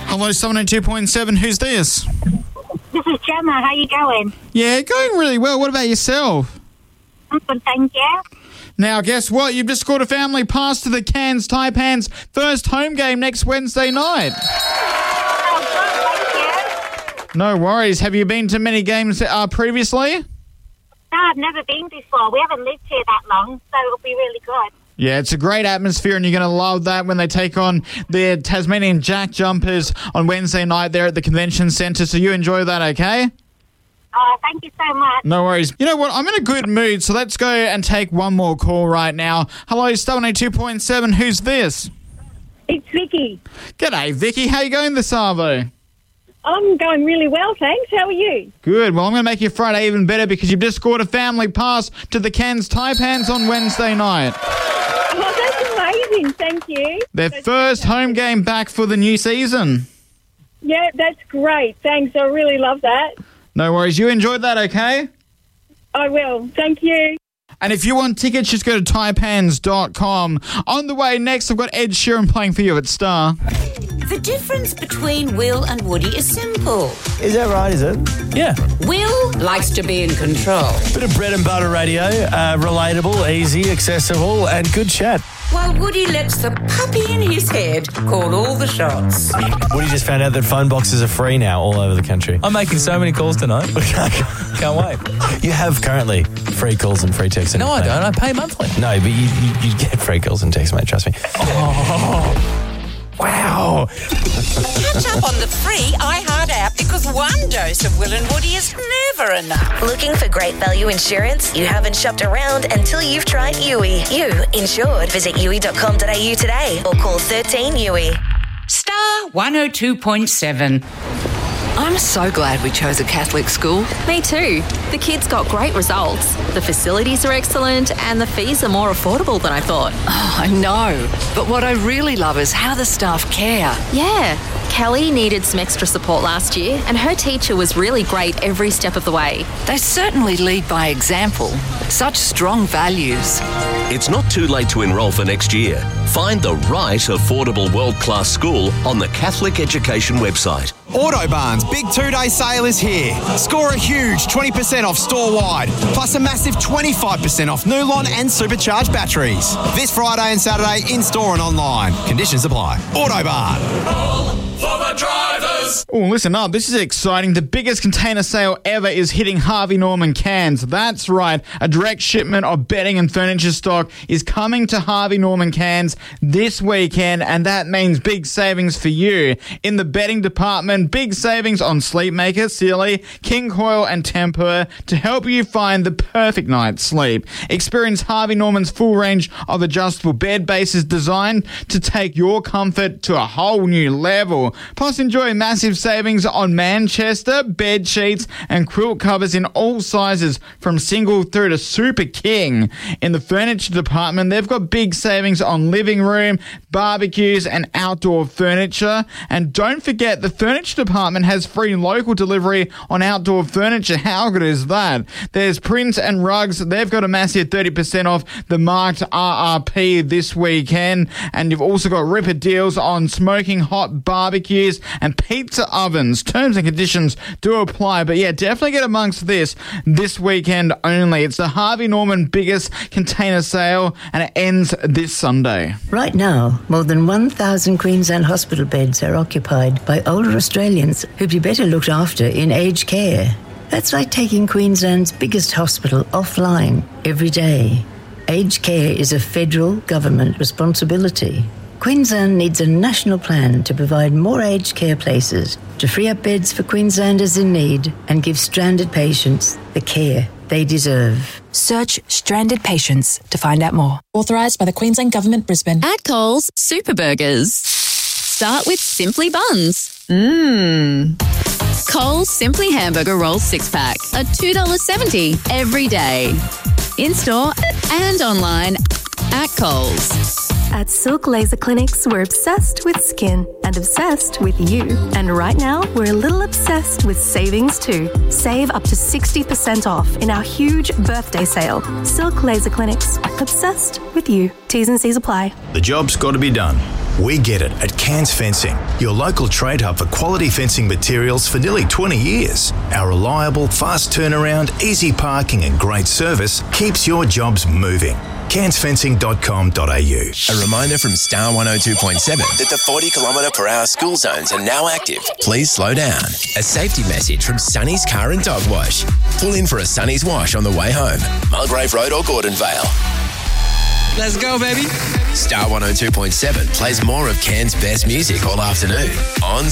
Hello, 702.7. Who's this? This is Gemma. How you going? Yeah, going really well. What about yourself? I'm good, thank you. Now, guess what? You've just scored a family pass to the Cairns Taipans first home game next Wednesday night. Oh, good, thank you. No worries. Have you been to many games previously? No, I've never been before. We haven't lived here that long, so it'll be really good. Yeah, it's a great atmosphere, and you're going to love that when they take on their Tasmanian Jack Jumpers on Wednesday night there at the Convention Centre. So you enjoy that, okay? Oh, thank you so much. No worries. You know what? I'm in a good mood, so let's go and take one more call right now. Hello, 702.7. Who's this? It's Vicky. G'day, Vicky. How you going this Arvo? I'm going really well, thanks. How are you? Good. Well, I'm going to make your Friday even better because you've just scored a family pass to the Cairns Taipans on Wednesday night. Oh, that's amazing. Thank you. Their That's first home game back for the new season. Yeah, that's great. Thanks. I really love that. No worries. You enjoyed that, okay? I will. Thank you. And if you want tickets, just go to taipans.com. On the way next, I've got Ed Sheeran playing for you at Star. The difference between Will and Woody is simple. Is that right, is it? Yeah. Will likes to be in control, Bit of bread and butter radio, relatable, easy, accessible, and good chat. while Woody lets the puppy in his head call all the shots. Woody just found out that phone boxes are free now all over the country. I'm making so many calls tonight. Can't wait. You have currently free calls and free texts. No, I don't. I pay monthly. No, but you get free calls and texts, mate, trust me. Oh, wow. Catch up on the free iHeart app because one dose of Will and Woody is never enough. Looking for great value insurance? You haven't shopped around until you've tried Yui. You insured. Visit yui.com.au today or call 13 Yui. Star 102.7. I'm so glad we chose a Catholic school. Me too. The kids got great results. The facilities are excellent and the fees are more affordable than I thought. Oh, I know. But what I really love is how the staff care. Yeah. Kelly needed some extra support last year and her teacher was really great every step of the way. They certainly lead by example. Such strong values. It's not too late to enrol for next year. Find the right affordable world-class school on the Catholic Education website. Autobarn's big 2-day sale is here. Score a huge 20% off store-wide, plus a massive 25% off Nulon and supercharged batteries. This Friday and Saturday in-store and online. Conditions apply. Autobarn. For the drivers. Oh, listen up. This is exciting. The biggest container sale ever is hitting Harvey Norman Cairns. That's right. A direct shipment of bedding and furniture stock is coming to Harvey Norman Cairns this weekend, and that means big savings for you. In the bedding department, big savings on Sleepmaker, Sealy, King Coil and Tempur to help you find the perfect night's sleep. Experience Harvey Norman's full range of adjustable bed bases designed to take your comfort to a whole new level. Plus, enjoy massive savings on Manchester, bed sheets and quilt covers in all sizes from single through to super king. In the furniture department, they've got big savings on living room, barbecues and outdoor furniture. And don't forget, the furniture department has free local delivery on outdoor furniture. How good is that? There's prints and rugs. They've got a massive 30% off the marked RRP this weekend. And you've also got ripper deals on smoking hot barbecues and pizza ovens. Terms and conditions do apply, but yeah, definitely get amongst this weekend only. It's the Harvey Norman biggest container sale and it ends this Sunday. Right now, more than 1,000 Queensland hospital beds are occupied by older Australians who'd be better looked after in aged care. That's like taking Queensland's biggest hospital offline every day. Aged care is a federal government responsibility. Queensland needs a national plan to provide more aged care places, to free up beds for Queenslanders in need and give stranded patients the care they deserve. Search Stranded Patients to find out more. Authorised by the Queensland Government, Brisbane. At Coles, Super Burgers. Start with Simply Buns. Coles Simply Hamburger Rolls 6-pack are $2.70 every day. In-store and online at Coles. At Silk Laser Clinics, we're obsessed with skin and obsessed with you. And right now, we're a little obsessed with savings too. Save up to 60% off in our huge birthday sale. Silk Laser Clinics, obsessed with you. T's and C's apply. The job's got to be done. We get it at Cairns Fencing, your local trade hub for quality fencing materials for nearly 20 years. Our reliable, fast turnaround, easy parking and great service keeps your jobs moving. cairnsfencing.com.au. A reminder from Star 102.7 that the 40km/h school zones are now active. Please slow down. A safety message from Sonny's Car and Dog Wash. Pull in for a Sonny's Wash on the way home. Mulgrave Road or Gordon Vale. Let's go, baby. Star 102.7 plays more of Cairns' best music all afternoon on